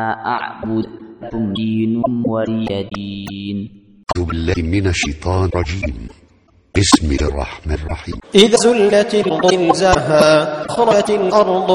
أعبد لكم دين ولي دين. أعوذ بالله من الشيطان الرجيم. بسم الله الرحمن الرحيم. إذا زلت الأرض زلزالها أخرجت الأرض